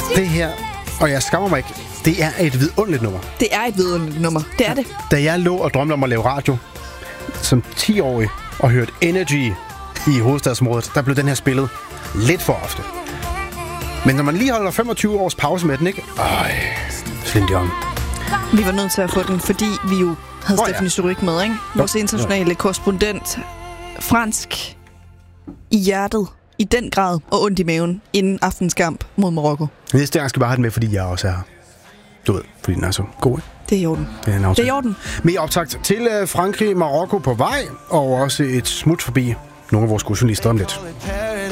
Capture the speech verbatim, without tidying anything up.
Det her, og jeg skammer mig ikke, det er et vidunderligt nummer. Det er et vidunderligt nummer. Det er det. Da jeg lå og drømte om at lave radio som ti-årig og hørte Energy i hovedstadsområdet, der blev den her spillet lidt for ofte. Men når man lige holder femogtyve års pause med den, ikke? Øj, Celine Dion. Vi var nødt til at få den, fordi vi jo havde oh, Stephanie ja. Surik med, ikke? Vores internationale korrespondent. Fransk i hjertet, i den grad, og ondt i maven, inden aftens kamp mod Marokko. Næste gang skal jeg bare have den med, fordi jeg også er her. Du ved, fordi den er så god, ikke? Det er i orden. Det er, det er i orden. Mere optakt til uh, Frankrig, Marokko på vej, og også et smut forbi nogle af vores gode journalister om lidt.